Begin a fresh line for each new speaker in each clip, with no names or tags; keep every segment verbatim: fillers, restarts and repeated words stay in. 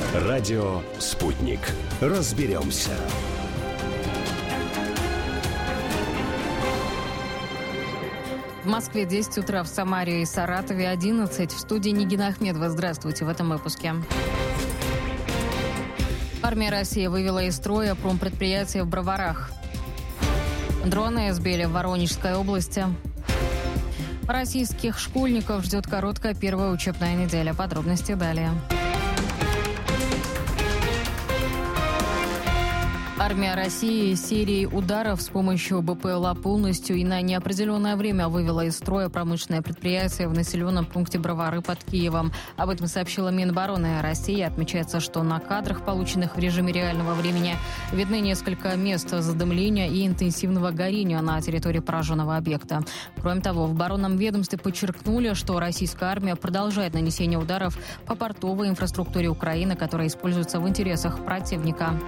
Радио «Спутник». Разберемся.
В Москве десять утра, в Самаре и Саратове одиннадцать. В студии Нигина Ахмедова. Здравствуйте в этом выпуске. Армия России вывела из строя промпредприятие в Броварах. Дроны сбили в Воронежской области. Российских школьников ждет короткая первая учебная неделя. Подробности далее. Армия России серией ударов с помощью БПЛА полностью и на неопределенное время вывела из строя промышленное предприятие в населенном пункте Бровары под Киевом. Об этом сообщила Минобороны России. Отмечается, что на кадрах, полученных в режиме реального времени, видны несколько мест задымления и интенсивного горения на территории пораженного объекта. Кроме того, в оборонном ведомстве подчеркнули, что российская армия продолжает нанесение ударов по портовой инфраструктуре Украины, которая используется в интересах противника.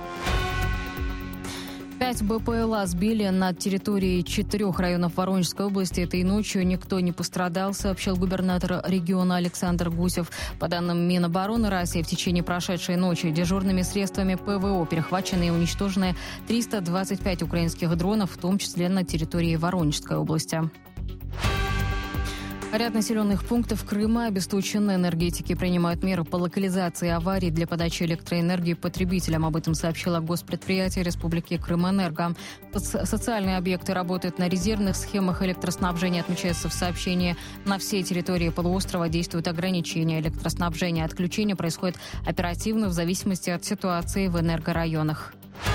Пять БПЛА сбили над территорией четырех районов Воронежской области. Этой ночью никто не пострадал, сообщил губернатор региона Александр Гусев. По данным Минобороны России, в течение прошедшей ночи дежурными средствами ПВО перехвачены и уничтожены триста двадцать пять украинских дронов, в том числе на территории Воронежской области. Ряд населенных пунктов Крыма обесточены. Энергетики принимают меры по локализации аварий для подачи электроэнергии потребителям. Об этом сообщило госпредприятие Республики Крымэнерго. Соци- социальные объекты работают на резервных схемах электроснабжения. Отмечается в сообщении: на всей территории полуострова действуют ограничения электроснабжения. Отключение происходит оперативно в зависимости от ситуации в энергорайонах.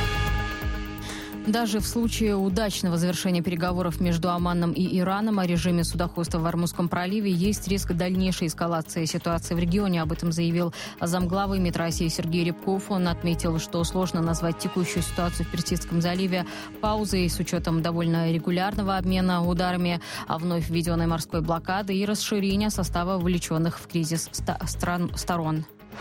Даже в случае удачного завершения переговоров между Оманом и Ираном о режиме судоходства в Ормузском проливе есть риск дальнейшей эскалации ситуации в регионе. Об этом заявил замглавы МИД России Сергей Рябков. Он отметил, что сложно назвать текущую ситуацию в Персидском заливе паузой с учетом довольно регулярного обмена ударами, а вновь введенной морской блокады и расширения состава вовлеченных в кризис стран, сторон.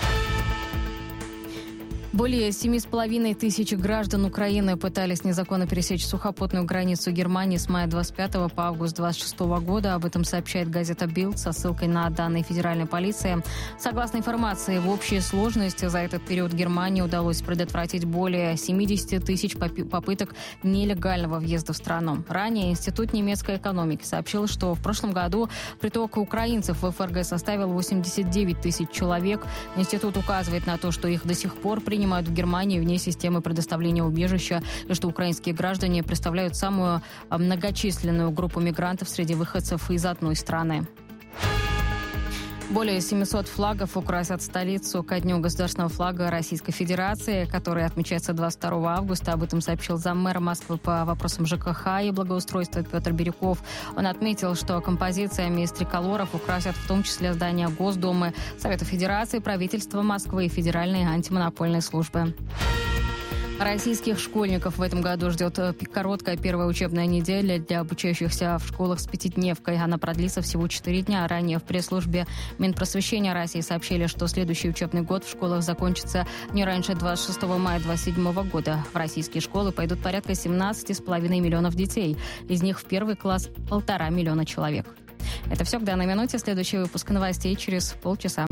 Более семи с половиной тысяч граждан Украины пытались незаконно пересечь сухопутную границу Германии с мая двадцать пятого по август двадцать шестого года. Об этом сообщает газета «Билд» со ссылкой на данные федеральной полиции. Согласно информации, в общей сложности за этот период Германии удалось предотвратить более семьдесят тысяч попыток нелегального въезда в страну. Ранее Институт немецкой экономики сообщил, что в прошлом году приток украинцев в ФРГ составил восемьдесят девять тысяч человек. Институт указывает на то, что их до сих пор принимают в Германии вне системы предоставления убежища, и что украинские граждане представляют самую многочисленную группу мигрантов среди выходцев из одной страны. Более семисот флагов украсят столицу ко дню государственного флага Российской Федерации, который отмечается двадцать второго августа. Об этом сообщил заммэра Москвы по вопросам ЖКХ и благоустройства Петр Бирюков. Он отметил, что композициями из триколоров украсят в том числе здания Госдумы, Совета Федерации, правительства Москвы и Федеральной антимонопольной службы. Российских школьников в этом году ждет короткая первая учебная неделя для обучающихся в школах с пятидневкой. Она продлится всего четыре дня. Ранее в пресс-службе Минпросвещения России сообщили, что следующий учебный год в школах закончится не раньше двадцать шестого мая двадцать седьмого года. В российские школы пойдут порядка семнадцать с половиной миллионов детей. Из них в первый класс полтора миллиона человек. Это все к данной минуте. Следующий выпуск новостей через полчаса.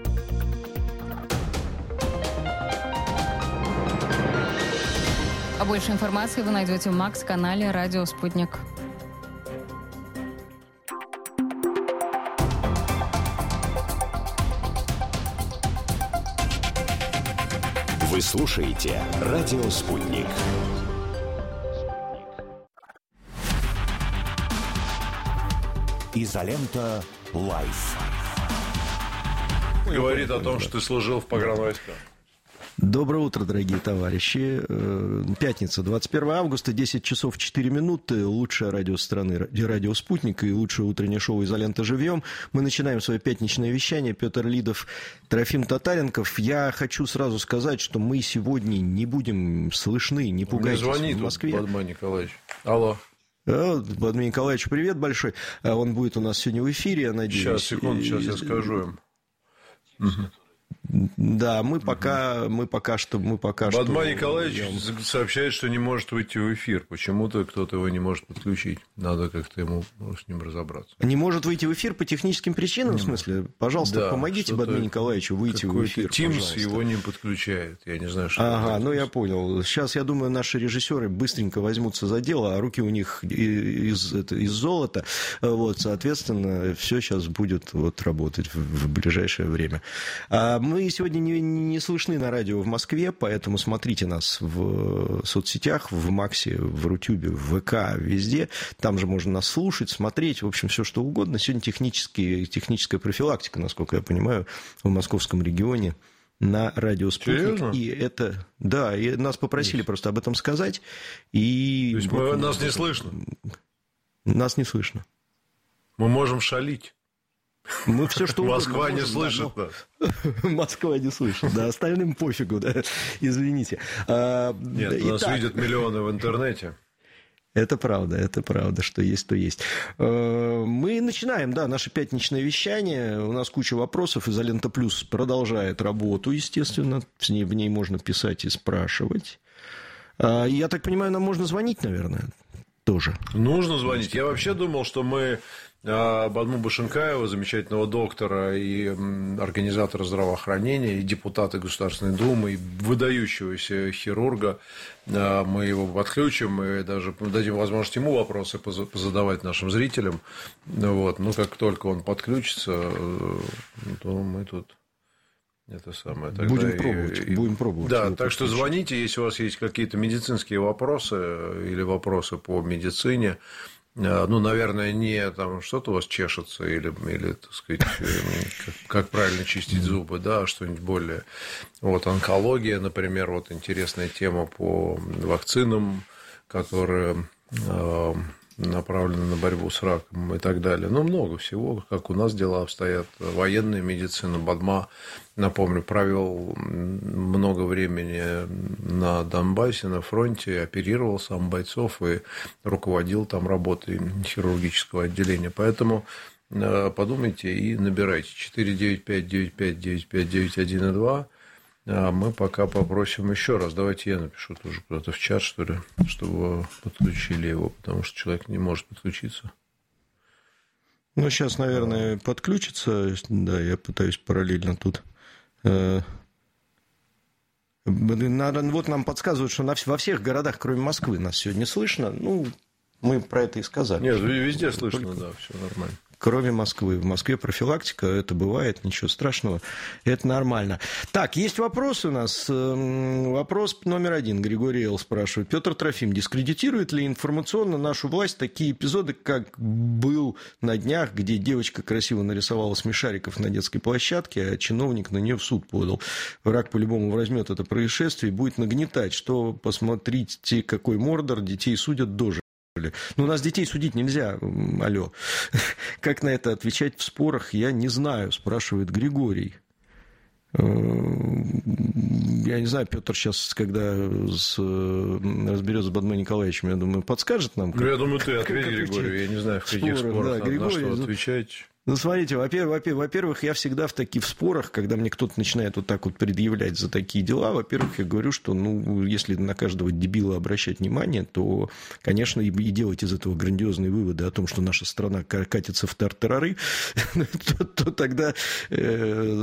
А больше информации вы найдете в Макс-канале «Радио Спутник».
Вы слушаете «Радио Спутник». Изолента Лайф.
Говорит о том, что ты служил в погранвойсках.
Доброе утро, дорогие товарищи. Пятница, двадцать первого августа, десять часов четыре минуты. Лучшее радио страны, радио «Спутник» и лучшее утреннее шоу «Изолента живьем». Мы начинаем свое пятничное вещание. Петр Лидов, Трофим Татаренков. Я хочу сразу сказать, что мы сегодня не будем слышны, не пугайтесь.
Мне звонит
в Москве.
Бадман Николаевич. Алло.
Бадман Николаевич, привет большой. Он будет у нас сегодня в эфире, я надеюсь.
Сейчас, секунду, сейчас я скажу им. Угу.
Да, мы пока, мы пока что... Мы пока
Бадман
что...
Николаевич
Я...
сообщает, что не может выйти в эфир. Почему-то кто-то его не может подключить. Надо как-то ему с ним разобраться.
Не может выйти в эфир по техническим причинам, не в смысле? Пожалуйста, да, помогите Бадману Николаевичу выйти в эфир,
Teams
пожалуйста.
Его не подключает. Я не знаю, что...
Ага, ну я понял. Сейчас, я думаю, наши режиссеры быстренько возьмутся за дело, а руки у них из, это, из золота. Вот, соответственно, все сейчас будет вот, работать в, в ближайшее время. А мы сегодня не, не слышны на радио в Москве, поэтому смотрите нас в соцсетях, в Максе, в Рутюбе, в ВК, везде. Там же можно нас слушать, смотреть, в общем, все что угодно. Сегодня технические, техническая профилактика, насколько я понимаю, в московском регионе на радио «Спутник».
Серьезно?
И это... Да, и нас попросили есть. просто об этом сказать. И...
То есть мы, нас не слышно?
Нас не слышно.
Мы можем шалить.
Мы все что угодно
Москва
можем,
не слышит
да,
нас.
Москва не слышит, да, остальным пофигу, да, извините. А,
Нет,
итак,
нас видят миллионы в интернете.
Это правда, это правда, что есть, то есть. Мы начинаем, да, наше пятничное вещание. У нас куча вопросов. «Изолента Плюс» продолжает работу, естественно. В ней, в ней можно писать и спрашивать. Я так понимаю, нам можно звонить, наверное, тоже.
Нужно звонить. Я вообще думал, что мы Бадму Башенкаева, замечательного доктора и организатора здравоохранения, и депутата Государственной Думы, и выдающегося хирурга, мы его подключим и даже дадим возможность ему вопросы позадавать нашим зрителям. Вот. Но как только он подключится, то мы тут... Это самое. Тогда
будем
и,
пробовать.
И,
будем пробовать.
Да, так что звоните, если у вас есть какие-то медицинские вопросы или вопросы по медицине. Ну, наверное, не там что-то у вас чешется или, или так сказать, как, как правильно чистить зубы, да, а что-нибудь более. Вот онкология, например, вот интересная тема по вакцинам, которые направлены на борьбу с раком и так далее. Ну, много всего, как у нас дела обстоят. Военная медицина. Бадма, напомню, провел много времени на Донбассе, на фронте, оперировал сам бойцов и руководил там работой хирургического отделения. Поэтому подумайте и набирайте четыре девять пять девять пять девять пять девять один и два. А мы пока попросим еще раз. Давайте я напишу тоже куда-то в чат, что ли, чтобы подключили его, потому что человек не может подключиться.
Ну, сейчас, наверное, подключится. Да, я пытаюсь параллельно тут. Надо, вот нам подсказывают, что во всех городах, кроме Москвы, нас сегодня слышно. Ну, мы про это и сказали.
Нет, везде слышно, только... да, все нормально.
Кроме Москвы. В Москве профилактика, это бывает, ничего страшного, это нормально. Так, есть вопрос у нас. Вопрос номер один. Григорий Эл спрашивает. Петр Трофим, дискредитирует ли информационно нашу власть такие эпизоды, как был на днях, где девочка красиво нарисовала смешариков на детской площадке, а чиновник на нее в суд подал? Враг по-любому возьмет это происшествие и будет нагнетать, что посмотрите, какой мордор, детей судят дожили. Ну, у нас детей судить нельзя, алло. Как на это отвечать в спорах, я не знаю, спрашивает Григорий. Я не знаю, Петр сейчас, когда с, разберется с Бадманом Николаевичем, я думаю, подскажет нам. Как,
ну, я думаю, ты ответь, Григорий, я не знаю, в каких спорах, спорах да, Григорий, на что отвечать.
Ну, смотрите, во-первых, я всегда в таких спорах, когда мне кто-то начинает вот так вот предъявлять за такие дела, во-первых, я говорю, что, ну, если на каждого дебила обращать внимание, то, конечно, и делать из этого грандиозные выводы о том, что наша страна катится в тартарары, то тогда